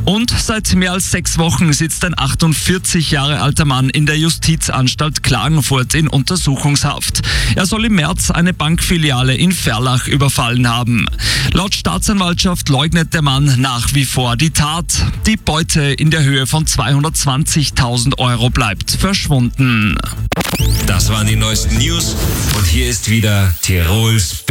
Und seit mehr als 6 Wochen sitzt ein 48 Jahre alter Mann in der Justizanstalt Klagenfurt in Untersuchungshaft. Er soll im März eine Bankfiliale in Ferlach überfallen haben. Laut Staatsanwaltschaft leugnet der Mann nach wie vor die Tat. Die Beute in der Höhe von 220.000 Euro bleibt verschwunden. Das waren die neuesten News und hier ist wieder Tirols